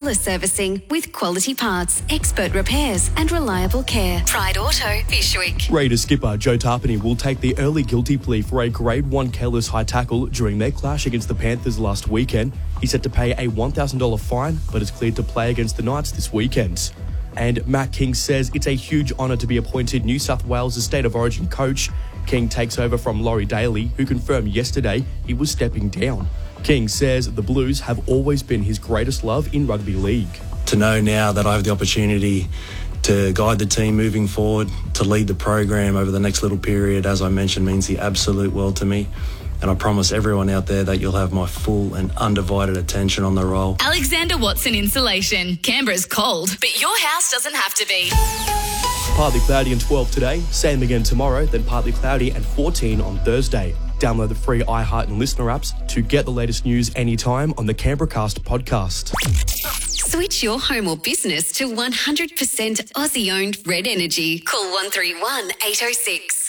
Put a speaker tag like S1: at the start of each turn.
S1: Solar servicing with quality parts, expert repairs and reliable care. Pride Auto, Fyshwick.
S2: Raiders skipper Joe Tarpany will take the early guilty plea for a Grade 1 careless high tackle during their clash against the Panthers last weekend. He's set to pay a $1,000 fine, but is cleared to play against the Knights this weekend. And Matt King says it's a huge honour to be appointed New South Wales' State of Origin coach. King takes over from Laurie Daly, who confirmed yesterday he was stepping down. King says the Blues have always been his greatest love in rugby league.
S3: To know now that I have the opportunity to guide the team moving forward, to lead the program over the next little period, as I mentioned, means the absolute world to me. And I promise everyone out there that you'll have my full and undivided attention on the role.
S4: Alexander Watson Insulation. Canberra's cold, but your house doesn't have to be.
S2: Partly cloudy and 12 today, same again tomorrow, then partly cloudy and 14 on Thursday. Download the free iHeart and Listener apps to get the latest news anytime on the Canberracast podcast.
S1: Switch your home or business to 100% Aussie-owned Red Energy. Call 131 806.